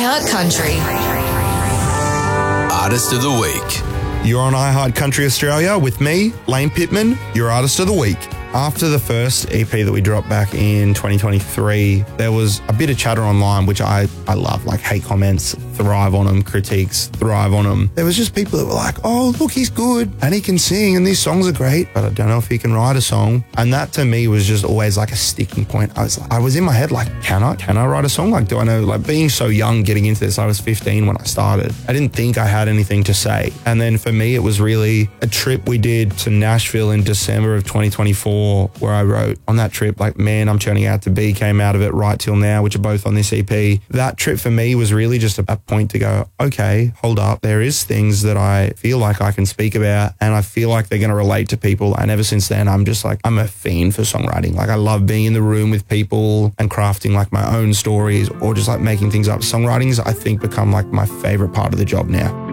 iHeart Country. Artist of the Week. You're on iHeart Country Australia with me, Lane Pittman, your Artist of the Week. After the first EP that we dropped back in 2023, there was a bit of chatter online, which I love, like hate comments, thrive on them, critiques, thrive on them. There was just people that were like, oh, look, he's good and he can sing and these songs are great, but I don't know if he can write a song. And that to me was just always like a sticking point. I was in my head like, can I write a song? Like, do I know, like being so young getting into this, I was 15 when I started. I didn't think I had anything to say. And then for me, it was really a trip we did to Nashville in December of 2024, where I wrote on that trip, like, Man, I'm Turning Out to Be came out of it, Right Till Now, which are both on this EP. That trip for me was really just a point to go, okay, hold up. There is things that I feel like I can speak about and I feel like they're going to relate to people. And ever since then, I'm just like, I'm a fiend for songwriting. Like, I love being in the room with people and crafting like my own stories or just like making things up. Songwriting's, I think, become like my favorite part of the job now.